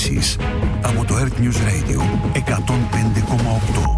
ειδήσεις από το Earth News Radio 105,8.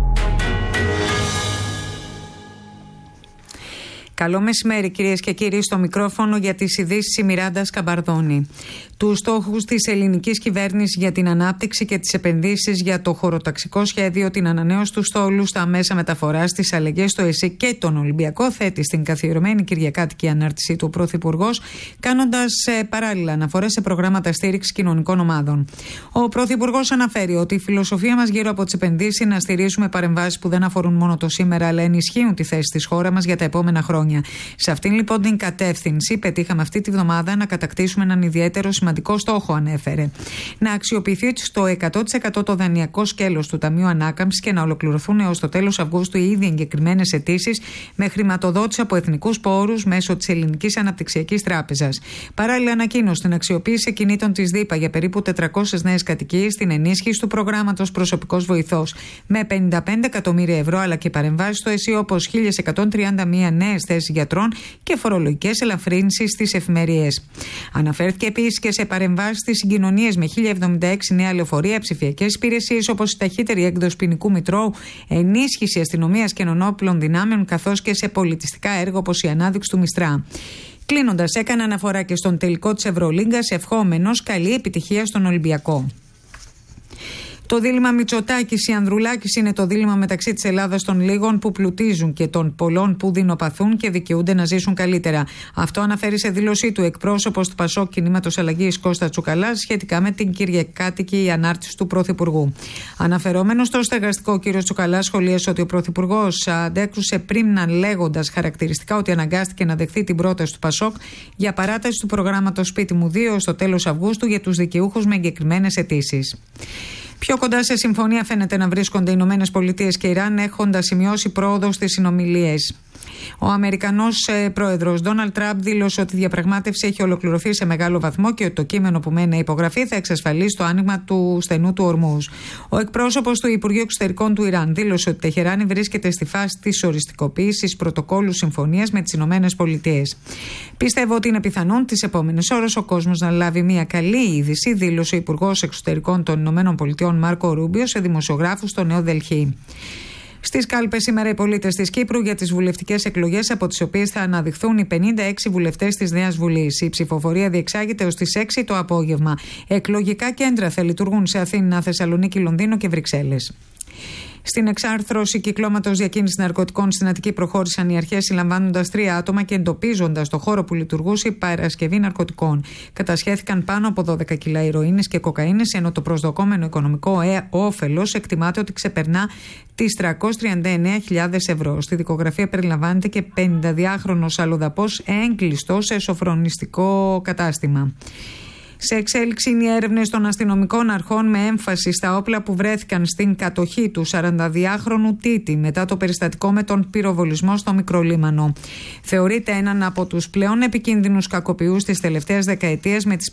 Καλό μεσημέρι, κυρίες και κύριοι, στο μικρόφωνο για τις ειδήσεις η Μιράντα Σκαμπαρδόνη. Τους στόχους της ελληνικής κυβέρνησης για την ανάπτυξη και τις επενδύσεις για το χωροταξικό σχέδιο, την ανανέωση του στόλου στα μέσα μεταφοράς, τις αλλαγές στο ΕΣΥ και τον Ολυμπιακό, θέτει στην καθιερωμένη κυριακάτικη ανάρτησή του Πρωθυπουργός, κάνοντας παράλληλα αναφορές σε προγράμματα στήριξης κοινωνικών ομάδων. Ο Πρωθυπουργός αναφέρει ότι η φιλοσοφία μας γύρω από τις επενδύσεις είναι να στηρίζουμε παρεμβάσεις που δεν αφορούν μόνο το σήμερα, αλλά ενισχύουν τη θέση της χώρας μας για τα επόμενα χρόνια. Σε αυτήν λοιπόν την κατεύθυνση, πετύχαμε αυτή τη βδομάδα να κατακτήσουμε έναν ιδιαίτερο σημαντικό στόχο, ανέφερε. Να αξιοποιηθεί στο 100% το δανειακό σκέλος του Ταμείου Ανάκαμψης και να ολοκληρωθούν έως το τέλος Αυγούστου οι ήδη εγκεκριμένες αιτήσεις με χρηματοδότηση από εθνικούς πόρους μέσω της Ελληνικής Αναπτυξιακής Τράπεζας. Παράλληλα, ανακοίνωσε την αξιοποίηση κινήτων της ΔΥΠΑ για περίπου 400 νέες κατοικίες, την ενίσχυση του προγράμματος Προσωπικός Βοηθός με 55 εκατομμύρια ευρώ, αλλά και παρεμβάσεις στο ΕΣΥ όπως 1.131 νέες θέσεις γιατρών και φορολογικές ελαφρύνσεις στις εφημερίες. Αναφέρθηκε επίσης και σε παρεμβάσεις στις συγκοινωνίες με 1.076 νέα λεωφορεία, ψηφιακές υπηρεσίες όπως η ταχύτερη έκδοση ποινικού μητρώου, ενίσχυση αστυνομίας και ενόπλων δυνάμεων, καθώς και σε πολιτιστικά έργα όπως η ανάδειξη του Μιστρά. Κλείνοντας, έκανε αναφορά και στον τελικό της Ευρωλίγκας, ευχόμενος καλή επιτυχία στον Ολυμπιακό. Το δίλημμα Μητσοτάκης ή Ανδρουλάκης είναι το δίλημμα μεταξύ της Ελλάδας των λίγων που πλουτίζουν και των πολλών που δεινοπαθούν και δικαιούνται να ζήσουν καλύτερα. Αυτό αναφέρει σε δήλωσή του εκπρόσωπος του Πασόκ Κινήματος Αλλαγής Κώστα Τσουκαλάς σχετικά με την κυριακάτικη ανάρτηση του Πρωθυπουργού. Αναφερόμενος στο στεγαστικό, ο κ. Τσουκαλάς σχολίασε ότι ο Πρωθυπουργός αντέκρουσε πρίμνα λέγοντας χαρακτηριστικά ότι αναγκάστηκε να δεχθεί την πρόταση του Πασόκ για παράταση του προγράμματος Σπίτι μου 2 στο τέλος Αυγούστου για τους δικαιούχους με εγκεκριμένες αιτήσεις. Πιο κοντά σε συμφωνία φαίνεται να βρίσκονται οι Ηνωμένες Πολιτείες και Ιράν, έχοντας σημειώσει πρόοδο στις συνομιλίες. Ο Αμερικανός πρόεδρος Ντόναλντ Τραμπ δήλωσε ότι η διαπραγμάτευση έχει ολοκληρωθεί σε μεγάλο βαθμό και ότι το κείμενο που μένει να υπογραφεί θα εξασφαλίσει το άνοιγμα του στενού του Ορμούζ. Ο εκπρόσωπος του Υπουργείου Εξωτερικών του Ιράν δήλωσε ότι η Τεχεράνη βρίσκεται στη φάση της οριστικοποίησης πρωτοκόλλου συμφωνίας με τις Ηνωμένες Πολιτείες. Πιστεύω ότι είναι πιθανόν τις επόμενες ώρες ο κόσμος να λάβει μια καλή είδηση, δήλωσε ο Υπουργός Εξωτερικών των Ηνωμένων Πολιτειών Μάρκο Ρούμπιο σε δημοσιογράφους στο Νέο Δελχή. Στις κάλπες σήμερα οι πολίτες της Κύπρου για τις βουλευτικές εκλογές, από τις οποίες θα αναδειχθούν οι 56 βουλευτές της Νέας Βουλής. Η ψηφοφορία διεξάγεται ως τις 6 το απόγευμα. Εκλογικά κέντρα θα λειτουργούν σε Αθήνα, Θεσσαλονίκη, Λονδίνο και Βρυξέλλες. Στην εξάρθρωση κυκλώματος διακίνησης ναρκωτικών στην Αττική προχώρησαν οι αρχές, συλλαμβάνοντας 3 άτομα και εντοπίζοντας το χώρο που λειτουργούσε η παρασκευή ναρκωτικών. Κατασχέθηκαν πάνω από 12 κιλά ηρωίνης και κοκαίνης, ενώ το προσδοκόμενο οικονομικό όφελος εκτιμάται ότι ξεπερνά τις 339.000 ευρώ. Στη δικογραφία περιλαμβάνεται και 52χρονος αλλοδαπός έγκλειστος σε σοφρονιστικό κατάστημα. Σε εξέλιξη είναι οι έρευνες των αστυνομικών αρχών με έμφαση στα όπλα που βρέθηκαν στην κατοχή του 42χρονου Τίτη μετά το περιστατικό με τον πυροβολισμό στο Μικρολίμανο. Θεωρείται έναν από τους πλέον επικίνδυνους κακοποιούς της τελευταίας δεκαετίας, με τις